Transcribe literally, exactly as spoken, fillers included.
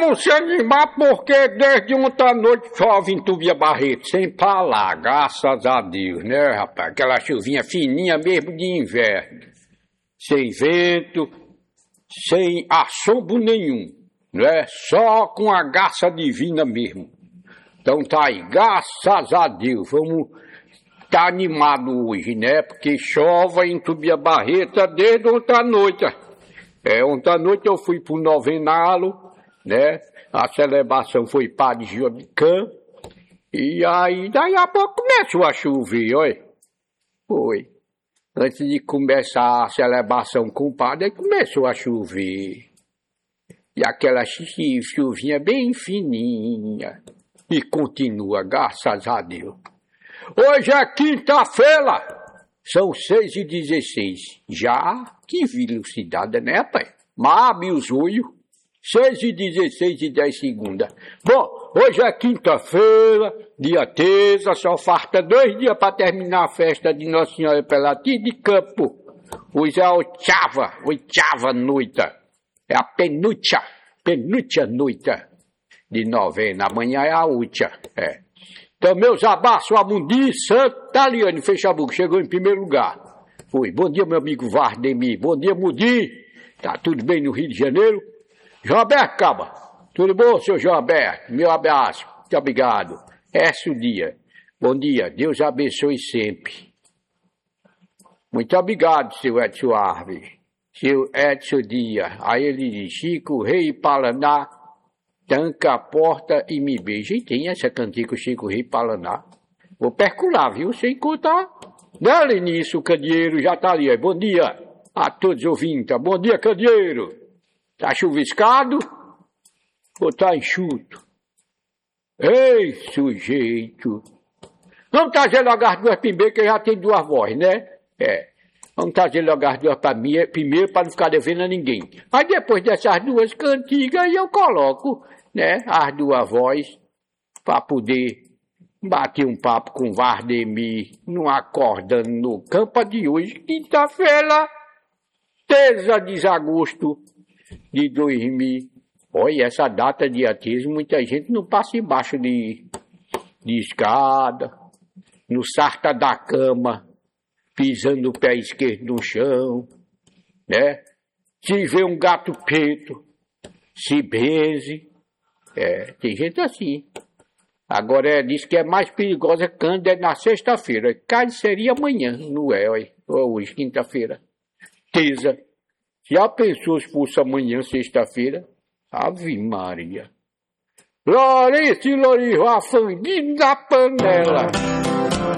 não se animar porque desde ontem à noite chove em Tubia Barreto, sem parar, graças a Deus, né, rapaz? Aquela chuvinha fininha mesmo de inverno, sem vento, sem assombro nenhum, né? Só com a graça divina mesmo. Então tá aí, graças a Deus, vamos tá animado hoje, né? Porque chove em Tubia Barreto desde ontem à noite. É, ontem à noite eu fui pro novenalo, né? A celebração foi Padre Jobicã. E aí, daí a pouco começou a chover, olha. Foi. Antes de começar a celebração com o padre, aí começou a chover. E aquela chuvinha bem fininha. E continua, graças a Deus. Hoje é quinta-feira. São seis e dezesseis. Já? Que velocidade, né, pai? Mabe os olhos. seis e dezesseis e dez segunda. Bom, hoje é quinta-feira, dia terça, só falta dois dias para terminar a festa de Nossa Senhora Imperatriz de Campo. Hoje é a oitava, oitava noite. É a penúltima, penúltima noite de novena. Amanhã é a última, é. Então, meus abraços a Mundi Santa Aliane, fecha a boca, chegou em primeiro lugar. Foi. Bom dia, meu amigo Vardemir. Bom dia, Mundi. Tá tudo bem no Rio de Janeiro? João Alberto Caba. Tudo bom, seu João Alberto? Meu abraço. Muito obrigado. Écio Dia. Bom dia. Deus abençoe sempre. Muito obrigado, seu Edson Arves. Seu Edson Dia. Aí ele diz, Chico, Rei Paraná, tanca a porta e me beija. E tem essa cantiga, Chico Rei Paraná. Vou percular, viu? Sem contar. Né, Lenício, o candeeiro já tá ali. Bom dia a todos os ouvintes. Bom dia, candeeiro. Tá chuviscado ou tá enxuto? Ei, sujeito. Vamos trazer logo as duas primeiro, que já tem duas vozes, né? É. Vamos trazer logo as duas pra mim, primeiro para não ficar devendo a ninguém. Aí depois dessas duas cantigas, aí eu coloco, né, as duas vozes para poder bater um papo com Vardemir no Acordando no Campo de hoje, quinta-feira, treze de agosto de dois mil. Olha, essa data de atismo, muita gente não passa embaixo de, de escada, no sarta da cama, pisando o pé esquerdo no chão, né? Se vê um gato preto, se benze. É, tem gente assim. Agora, é, diz que é mais perigosa quando é na sexta-feira. Caso seria amanhã, não é, olha, hoje, quinta-feira. Tesa. Já pensou se fosse amanhã, sexta-feira? Ave Maria. Lorice, Lorice, a fanguinha da panela.